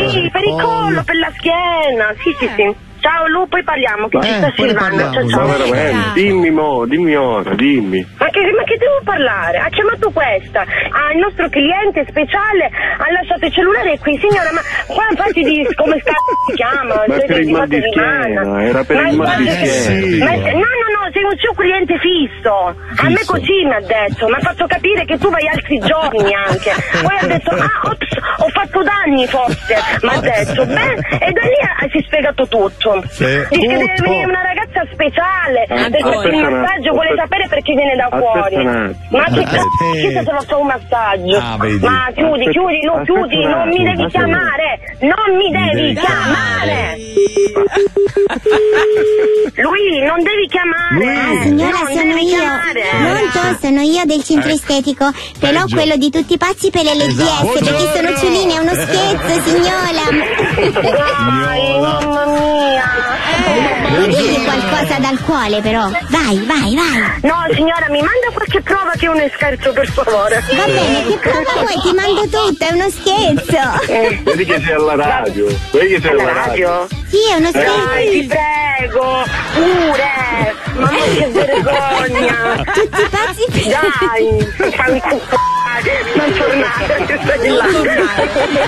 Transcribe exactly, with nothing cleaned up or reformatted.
Sì, per il collo, per la schiena. Sì, sì, sì. Ciao Lu, poi parliamo, che eh, ci sta Silvana. Ciao, ciao. Ma veramente, dimmi mo, dimmi ora, dimmi. Ma che, ma che devo parlare? Ha chiamato questa, ah, il nostro cliente speciale, ha lasciato il cellulare qui, signora, ma qua infatti di come sta si chiama? Ma per il mal di schiena, era per il mal di schiena. Ma, no, no, no, sei un suo cliente fisso. A me così mi ha detto, mi ha fatto capire che tu vai altri giorni anche. Poi ha detto, ah, ops, ho fatto danni forse, mi ha detto, beh, e da lì ha, si è spiegato tutto. Sì. Dice che deve venire una ragazza speciale Ah, per farti il aspetta, massaggio, vuole aspetta. sapere perché viene da fuori. Ma che cazzo, chi se lo fa un massaggio? Ah, vedi. Ma chiudi, Aspetta, chiudi, no, aspetta chiudi, un non mi attimo, devi aspetta. chiamare, non mi devi devi chiamare. Lui, non devi chiamare. Ah, signora, non sono devi io. chiamare. Pronto? Sono io del centro estetico, però Peggio. quello di tutti i pazzi per le L G S, Esatto. perché sono ciuline, è uno scherzo, signora. Dai, mamma mia. Mi digli qualcosa dal cuore, però. Vai, vai, vai. No, signora, mi manda qualche prova che è uno scherzo, per favore. Va bene, che prova vuoi? Ti mando tutto, è uno scherzo. Vedi che sei alla radio, vedi che sei alla Alla radio. radio? Sì, è uno scherzo. Dai, ti prego, pure. Mamma che vergogna. Tutti i pazzi per Dai, fanculo. Non tornate, che stai là.